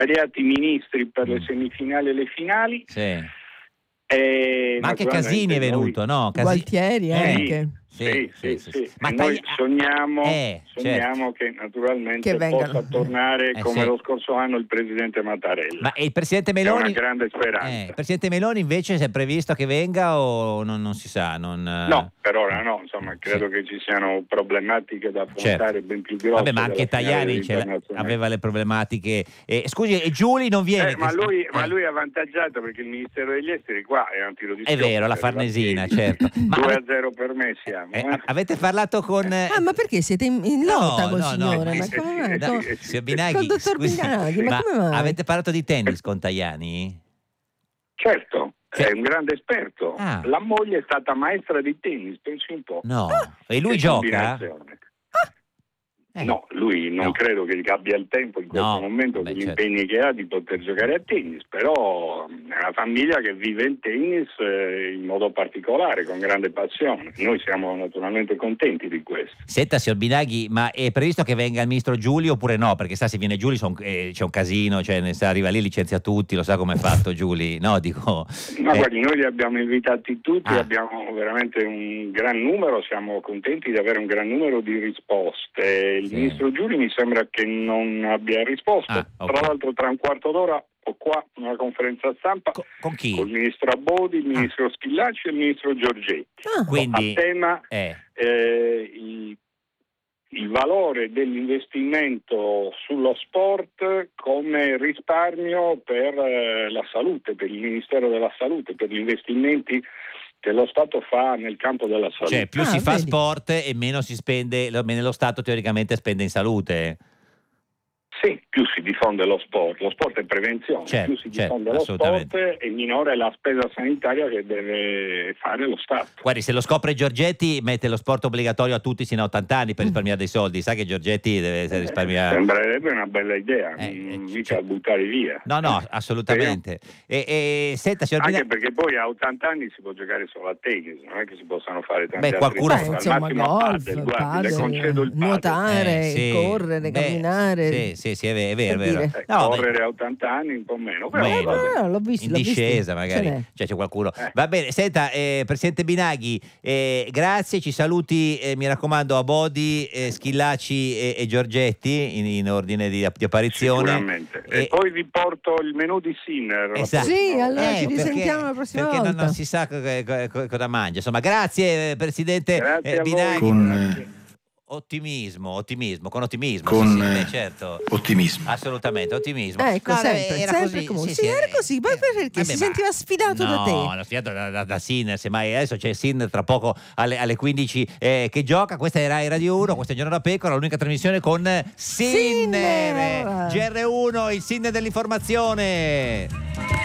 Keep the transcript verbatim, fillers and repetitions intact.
svariati ministri per Mm. le semifinali e le finali. Sì. E Ma anche naturalmente Casini è noi- venuto, no? Casi- Gualtieri Eh, anche. Sì, sì, sì. Ma E Taglia- noi sogniamo, Eh, sogniamo che naturalmente Che vengano. possa tornare Eh, come sì. lo scorso anno il presidente Mattarella. Ma e il presidente È Meloni? una grande Eh, speranza. il presidente Meloni invece si è previsto che venga o non, non si sa? Non, No, per ora no, insomma, credo Sì. che ci siano problematiche da affrontare Certo. ben più grosse. Vabbè, ma anche della finale Tajani ce l'ha- dell'Internazionale. aveva le problematiche. Eh, scusi, e Giuli non viene? Eh, ma, che- lui, eh, ma lui è avvantaggiato perché il Ministero degli Esteri qua è un tiro di È schioppo, vero, la arriva a Farnesina, piedi. certo. Ma due a ave- zero per me siamo. eh, eh. a- avete parlato con... eh, Ah, ma perché siete in, in No, lotta col no, no, signore? eh, ma sì, come sì, mai? eh, Com- sì, Signor Binaghi, Col dottor scusi, Binaghi, ma come mai? avete parlato di tennis con Tajani? Certo, Sì. è un grande esperto. Ah. La moglie è stata maestra di tennis, pensi un po'. No. E lui Che gioca? combinazione. Eh. No, lui non No. credo che abbia il tempo in questo No, momento, vabbè, con gli certo. impegni che ha, di poter giocare a tennis, però è una famiglia che vive il tennis eh, in modo particolare, con grande passione. Noi siamo naturalmente contenti di questo. Senta, signor Binaghi, ma è previsto che venga il ministro Giulio oppure no? Perché sa, se viene Giulio son- eh, c'è un casino, cioè ne sa, arriva lì, licenzia tutti, lo sa come è fatto Giuli? No, dico... Ma eh, guardi, noi li abbiamo invitati tutti, Ah. abbiamo veramente un gran numero, siamo contenti di avere un gran numero di risposte. Il Sì. ministro Giuli mi sembra che non abbia risposto. Ah, ok. Tra l'altro tra un quarto d'ora ho qua una conferenza stampa co- con chi? con il ministro Abodi, il ministro Schillaci e il ministro Giorgetti. Ah, Quindi... A tema Eh, eh, il, il valore dell'investimento sullo sport come risparmio per eh, la salute, per il Ministero della Salute, per gli investimenti che lo Stato fa nel campo della salute. cioè, più Ah, si fa vedi. sport e meno si spende, lo- meno lo Stato teoricamente spende in salute. Sì, più si diffonde lo sport, lo sport è prevenzione, Certo, più si certo, diffonde lo assolutamente. sport e minore è la spesa sanitaria che deve fare lo Stato. Guardi, se lo scopre Giorgetti, mette lo sport obbligatorio a tutti sino a ottanta anni per risparmiare dei soldi. Sa che Giorgetti deve risparmiare. Sembrerebbe una bella idea, Eh, mm, eh, mica cioè- buttare via. No, no, assolutamente. E, e, senta, signor Anche Binaghi, perché poi a ottanta anni si può giocare solo a tennis, non è che si possano fare tanti Beh, altri qualcuno- sport. Beh, Al insomma, massimo a golf, padel, guardi, le padel, concedo il padel. nuotare, Eh, sì. correre, Beh, camminare. Sì, sì, sì, è vero, è vero. Per è vero. dire. Eh, No, beh, correre a ottanta anni un po' meno, però Meno. vabbè. No, no, l'ho visto, in l'ho visto. discesa Ce magari, n'è. cioè c'è qualcuno. Eh. Va bene, senta, eh, Presidente Binaghi, eh, grazie, ci saluti, eh, mi raccomando, a Bodi, eh, Schillaci e, e Giorgetti in, in ordine di, di apparizione. Sicuramente. E E- poi vi porto il menù di Sinner. Esatto. Sì, allora ci perché- risentiamo la prossima perché non- volta. non si sa co- co- co- cosa mangia. Insomma, grazie, eh, Presidente Grazie eh, a voi. Binaghi. Con eh, Ottimismo, ottimismo, con ottimismo. Con, sì, sì, eh, beh, certo. ottimismo. Assolutamente, ottimismo. Ecco, No, sempre, era sempre così, comunque. sì, Sì, sì, era eh, così, ma eh, perché? vabbè, Si ma- sentiva sfidato da te? No, l'ho sfidato da, da, da Sinner, semmai adesso c'è Sinner tra poco alle, alle quindici eh, che gioca. Questa è Rai Radio uno, questa è Giorno da Pecora, l'unica trasmissione con Sinner. Sinner! G R uno, il Sinner dell'informazione.